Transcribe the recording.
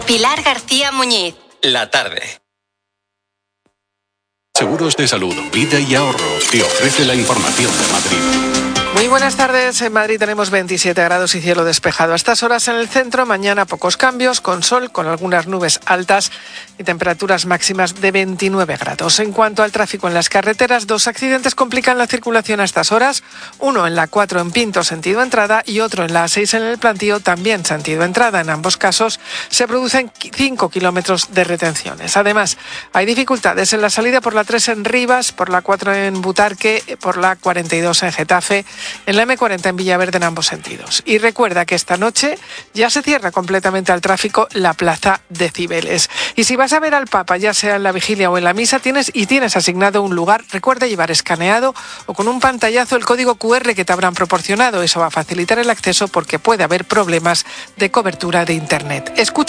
Pilar García Muñiz. La tarde. Seguros de salud, vida y ahorro te ofrece la información de Madrid. Muy buenas tardes. En Madrid tenemos 27 grados y cielo despejado. A estas horas en el centro, mañana pocos cambios, con sol, con algunas nubes altas y temperaturas máximas de 29 grados. En cuanto al tráfico en las carreteras, 2 accidentes complican la circulación a estas horas. Uno en la 4 en Pinto, sentido entrada, y otro en la 6 en el Plantío, también sentido entrada. En ambos casos se producen 5 kilómetros de retenciones. Además, hay dificultades en la salida por la 3 en Rivas, por la 4 en Butarque, por la 42 en Getafe, en la M40 en Villaverde en ambos sentidos. Y recuerda que esta noche ya se cierra completamente al tráfico la plaza de Cibeles. Y si vas a ver al Papa, ya sea en la vigilia o en la misa, tienes asignado un lugar, recuerda llevar escaneado o con un pantallazo el código QR que te habrán proporcionado. Eso va a facilitar el acceso porque puede haber problemas de cobertura de internet. Escucha